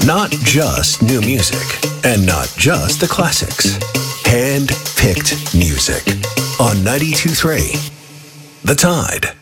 Not just new music, and not just the classics. Hand-picked music on 92.3 The Tide.